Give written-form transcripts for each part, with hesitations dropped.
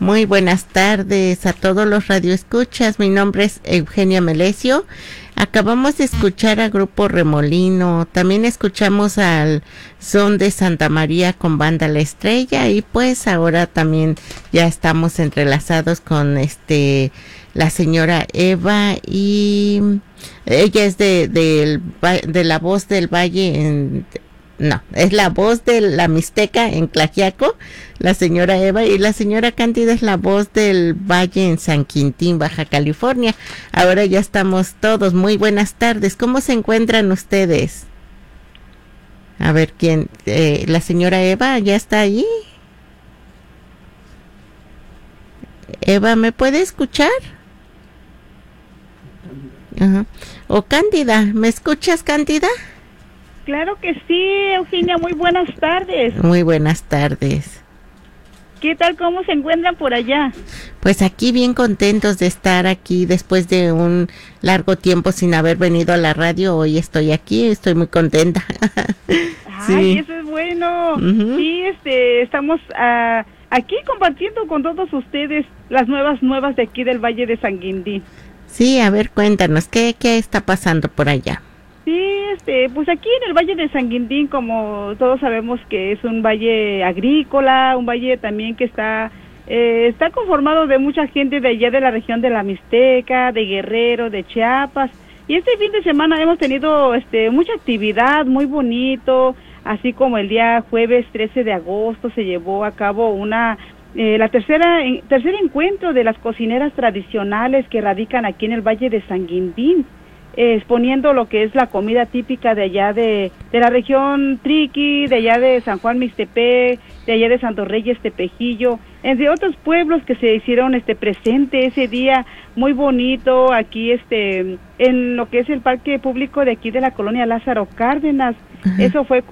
Muy buenas tardes a todos los radioescuchas. Mi nombre es Eugenia Melesio. Acabamos de escuchar a Grupo Remolino. También escuchamos al Son de Santa María con Banda La Estrella. Y pues ahora también ya estamos entrelazados con la señora Eva, y ella es de La Voz del Valle es La Voz de la Mixteca en Tlaxiaco, la señora Eva, y la señora Cándida es La Voz del Valle en San Quintín, Baja California. Ahora ya estamos todos. Muy buenas tardes. ¿Cómo se encuentran ustedes? A ver, la señora Eva ya está ahí. Eva, ¿me puede escuchar? Ajá. O Cándida, ¿me escuchas, Cándida? Claro que sí, Eugenia, muy buenas tardes. Muy buenas tardes. ¿Qué tal, cómo se encuentran por allá? Pues aquí bien contentos de estar aquí después de un largo tiempo sin haber venido a la radio. Hoy estoy aquí, estoy muy contenta. Ay, sí. Eso es bueno. Uh-huh. Sí, estamos aquí compartiendo con todos ustedes las nuevas de aquí del Valle de San Quintín. Sí, a ver, cuéntanos, ¿qué está pasando por allá? Sí, pues aquí en el Valle de San Quintín, como todos sabemos que es un valle agrícola, un valle también que está conformado de mucha gente de allá de la región de la Mixteca, de Guerrero, de Chiapas, y este fin de semana hemos tenido mucha actividad, muy bonito, así como el día jueves 13 de agosto se llevó a cabo la tercer encuentro de las cocineras tradicionales que radican aquí en el Valle de San Quintín, exponiendo lo que es la comida típica de allá de la región Triqui, de allá de San Juan Mixtepec, de allá de Santo Reyes Tepejillo, entre otros pueblos que se hicieron presente ese día muy bonito aquí en lo que es el parque público de aquí de la colonia Lázaro Cárdenas. Uh-huh. Eso fue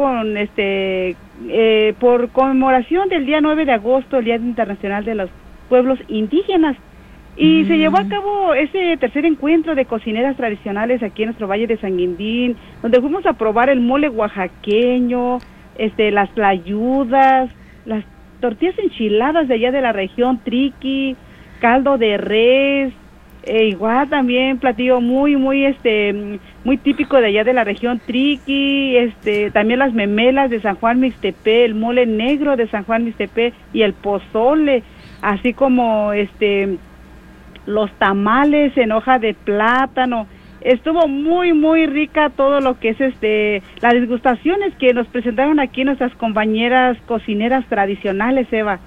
por conmemoración del día 9 de agosto, el Día Internacional de los Pueblos Indígenas. Y se llevó a cabo ese tercer encuentro de cocineras tradicionales aquí en nuestro Valle de San Quintín, donde fuimos a probar el mole oaxaqueño, las tlayudas, las tortillas enchiladas de allá de la región Triqui, caldo de res, igual también platillo muy típico de allá de la región Triqui, también las memelas de San Juan Mixtepec, el mole negro de San Juan Mixtepec y el pozole, así como los tamales en hoja de plátano. Estuvo muy muy rica todo lo que es las degustaciones que nos presentaron aquí nuestras compañeras cocineras tradicionales, Eva.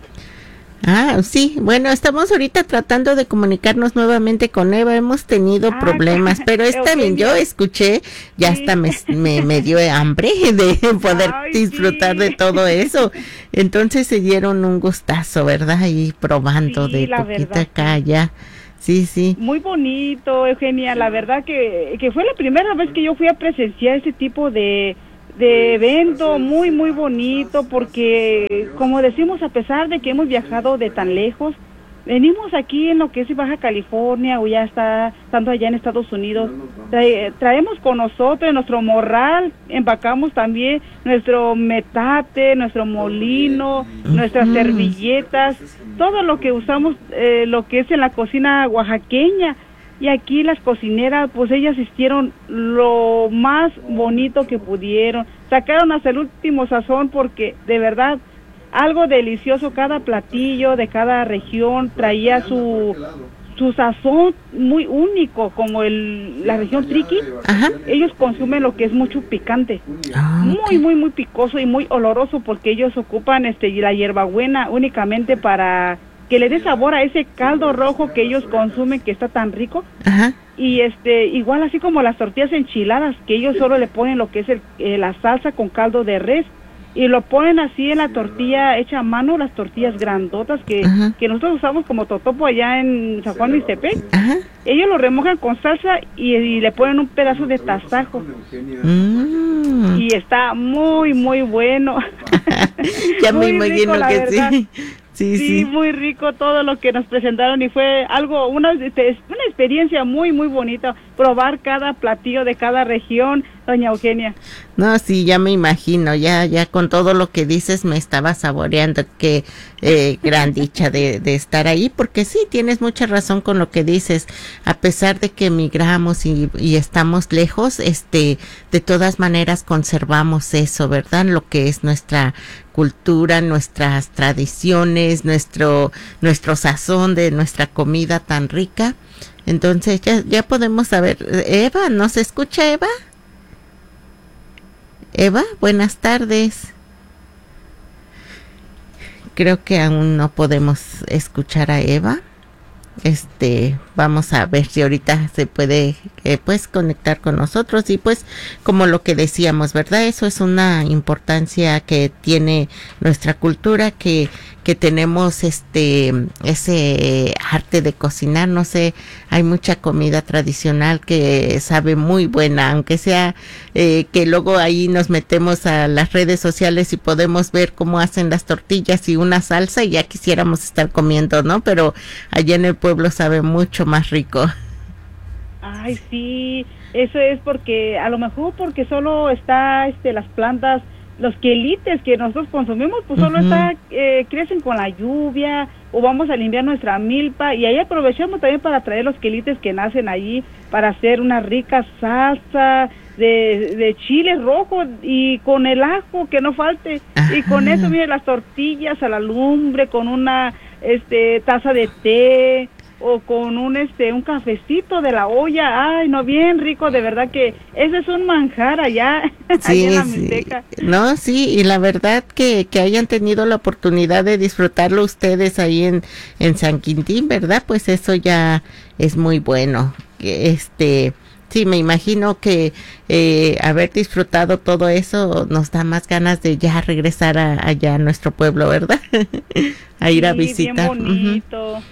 Sí, bueno, estamos ahorita tratando de comunicarnos nuevamente con Eva, hemos tenido problemas, pero está bien, yo escuché, ya hasta me dio hambre de poder disfrutar de todo eso, entonces se dieron un gustazo, ¿verdad? Y probando de poquita acá allá. Sí, sí. Muy bonito, Eugenia, la verdad que fue la primera vez que yo fui a presenciar ese tipo de evento, muy muy bonito, porque como decimos, a pesar de que hemos viajado de tan lejos, venimos aquí en lo que es Baja California o ya estando allá en Estados Unidos, traemos con nosotros nuestro morral, empacamos también nuestro metate, nuestro molino, nuestras servilletas, todo lo que usamos, lo que es en la cocina oaxaqueña. Y aquí las cocineras, pues ellas hicieron lo más bonito que pudieron, sacaron hasta el último sazón porque de verdad algo delicioso, cada platillo de cada región traía su sazón muy único, como la región Triqui. Ajá. Ellos consumen lo que es mucho picante, muy muy muy picoso y muy oloroso, porque ellos ocupan la hierbabuena únicamente para que le dé sabor a ese caldo rojo que ellos consumen, que está tan rico. Ajá. Y igual así como las tortillas enchiladas, que ellos solo le ponen lo que es la salsa con caldo de res, y lo ponen así en la tortilla hecha a mano, las tortillas grandotas que nosotros usamos como totopo allá en San Juan Mixtepec. Ellos lo remojan con salsa y le ponen un pedazo de tasajo. Y está muy muy bueno. Ya me imagino que sí. Sí, muy rico todo lo que nos presentaron, y fue una experiencia muy muy bonita, probar cada platillo de cada región, doña Eugenia. No, sí, ya me imagino, ya con todo lo que dices me estaba saboreando, qué gran dicha de estar ahí, porque sí, tienes mucha razón con lo que dices, a pesar de que emigramos y estamos lejos, de todas maneras conservamos eso, ¿verdad? Lo que es nuestra cultura, nuestras tradiciones, nuestro sazón de nuestra comida tan rica. Entonces ya podemos saber. Eva, ¿nos escucha Eva? Eva, buenas tardes. Creo que aún no podemos escuchar a Eva. Vamos a ver si ahorita se puede pues conectar con nosotros, y pues como lo que decíamos, ¿verdad? Eso es una importancia que tiene nuestra cultura, que tenemos ese arte de cocinar. No sé, hay mucha comida tradicional que sabe muy buena, aunque sea que luego ahí nos metemos a las redes sociales y podemos ver cómo hacen las tortillas y una salsa y ya quisiéramos estar comiendo, ¿no? Pero allá en el pueblo sabe mucho más rico. Ay, sí, eso es porque, a lo mejor porque solo está las plantas, los quelites que nosotros consumimos, pues solo crecen con la lluvia, o vamos a limpiar nuestra milpa, y ahí aprovechamos también para traer los quelites que nacen allí, para hacer una rica salsa de chile rojo, y con el ajo que no falte. Ajá. Y con eso, mire, las tortillas a la lumbre, con una taza de té, o con un cafecito de la olla. Ay, no, bien rico, de verdad que ese es un manjar allá, sí, allá en la Mixteca. No, sí, y la verdad que hayan tenido la oportunidad de disfrutarlo ustedes ahí en San Quintín, ¿verdad? Pues eso ya es muy bueno. Sí, me imagino que haber disfrutado todo eso nos da más ganas de ya regresar allá a nuestro pueblo, ¿verdad? A ir a visitar. Bien bonito.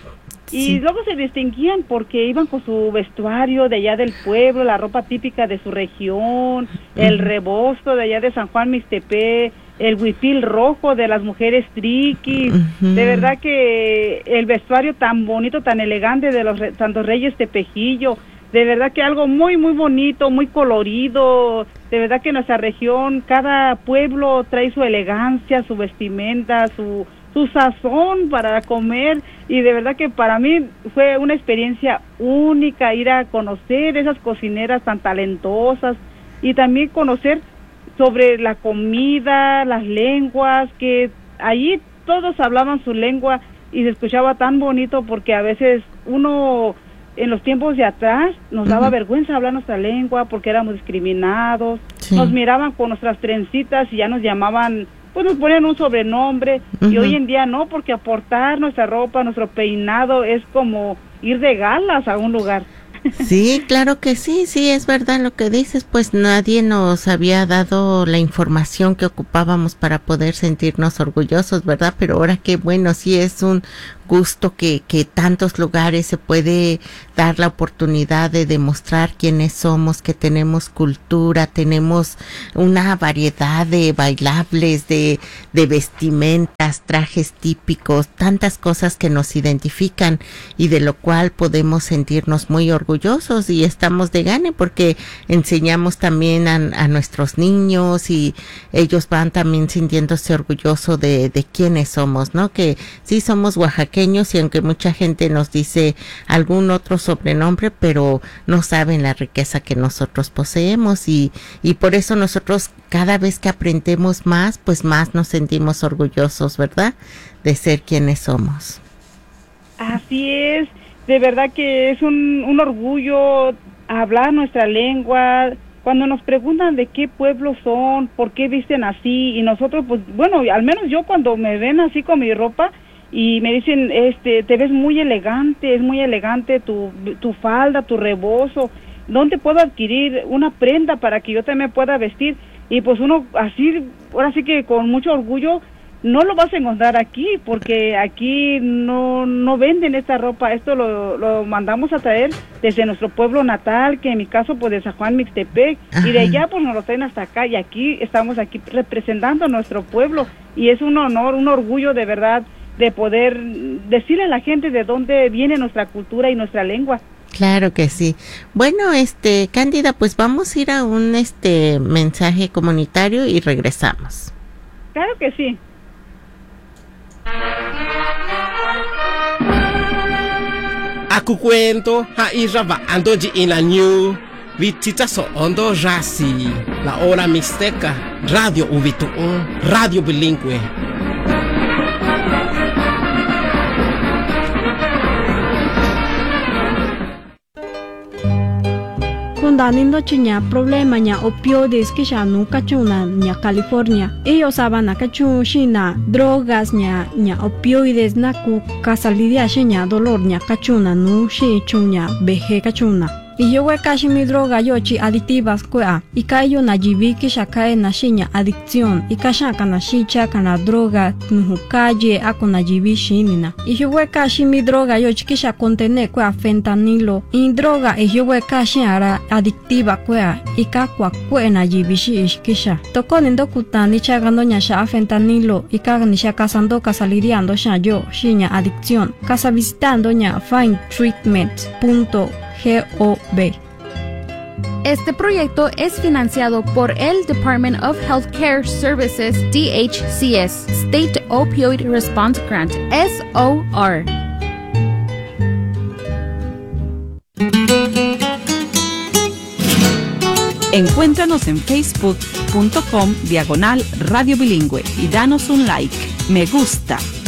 Y luego se distinguían porque iban con su vestuario de allá del pueblo, la ropa típica de su región, el rebozo de allá de San Juan Mixtepec, el huipil rojo de las mujeres triquis. De verdad que el vestuario tan bonito, tan elegante de los santos reyes Tepejillo, de verdad que algo muy, muy bonito, muy colorido. De verdad que en nuestra región, cada pueblo trae su elegancia, su vestimenta, su sazón para comer, y de verdad que para mí fue una experiencia única ir a conocer esas cocineras tan talentosas, y también conocer sobre la comida, las lenguas, que allí todos hablaban su lengua y se escuchaba tan bonito, porque a veces uno en los tiempos de atrás nos daba vergüenza hablar nuestra lengua porque éramos discriminados, nos miraban con nuestras trencitas y ya nos llamaban, pues nos ponían un sobrenombre, y hoy en día no, porque aportar nuestra ropa, nuestro peinado es como ir de galas a un lugar. Sí, claro que sí, es verdad lo que dices, pues nadie nos había dado la información que ocupábamos para poder sentirnos orgullosos, ¿verdad? Pero ahora qué bueno, sí es un gusto que tantos lugares se puede dar la oportunidad de demostrar quiénes somos, que tenemos cultura, tenemos una variedad de bailables, de vestimentas, trajes típicos, tantas cosas que nos identifican y de lo cual podemos sentirnos muy orgullosos, y estamos de gane porque enseñamos también a nuestros niños, y ellos van también sintiéndose orgullosos de quiénes somos, ¿no? Que sí somos oaxaqueños, y aunque mucha gente nos dice algún otro sobrenombre, pero no saben la riqueza que nosotros poseemos, y por eso nosotros cada vez que aprendemos más, pues más nos sentimos orgullosos, ¿verdad? De ser quienes somos. Así es, de verdad que es un orgullo hablar nuestra lengua. Cuando nos preguntan de qué pueblo son, por qué visten así, y nosotros, pues bueno, al menos yo cuando me ven así con mi ropa y me dicen, te ves muy elegante, es muy elegante tu falda, tu rebozo, ¿dónde puedo adquirir una prenda para que yo también pueda vestir? Y pues uno así, ahora sí que con mucho orgullo, no lo vas a encontrar aquí, porque aquí no venden esta ropa. Esto lo mandamos a traer desde nuestro pueblo natal, que en mi caso pues de San Juan Mixtepec. Ajá. Y de allá pues nos lo traen hasta acá, y aquí estamos aquí representando a nuestro pueblo, y es un honor, un orgullo de verdad de poder decirle a la gente de dónde viene nuestra cultura y nuestra lengua. Claro que sí. Bueno, Cándida, pues vamos a ir a un mensaje comunitario y regresamos. Claro que sí. Aku kwento hairaba andoji inanyu vitita so ondo rasi la hora mixteca radio Uvitu'un radio bilingüe. Danindo chiña problema ña opioides que ya no cachuna ña California. Ellos saban cachun shina drogas ña opioides na ku casalidia shiña dolor ña cachuna no shi chuña beje cachuna. Y yo kashi mi droga yochi aditivas kwea. Y kayo na jibi que ya cae na shiña adicción. Y kasha kana shicha kana droga nuhu calle ako na jibi shinina. Y yo kashi mi droga yochi que ya contene kwea fentanilo. Y droga y yo kashi ara adictiva kwea. Y kakwa kwe na jibi shi ishkisha. Toko nindo kutani chagando nya sha fentanilo. Y kaga ni sha kasando kasalidiando sha yo shiña adicción. Casa visitando nya findtreatment.gov. Este proyecto es financiado por el Department of Healthcare Services, DHCS, State Opioid Response Grant, SOR. Encuéntranos en facebook.com/Radio Bilingüe y danos un like, me gusta